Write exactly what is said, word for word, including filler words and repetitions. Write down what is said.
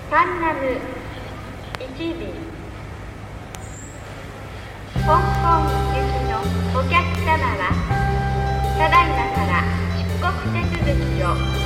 パンナムいちびん、香港行きのお客様は、ただいまから出国手続きを